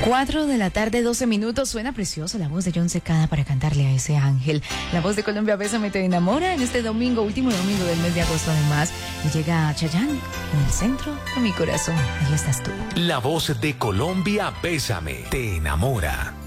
4 de la tarde, 12 minutos. Suena precioso la voz de John Secada para cantarle a ese ángel. La voz de Colombia, Bésame, te enamora en este domingo, último domingo del mes de agosto además. Y llega Chayanne en el centro de mi corazón. Ahí estás tú. La voz de Colombia, Bésame, te enamora.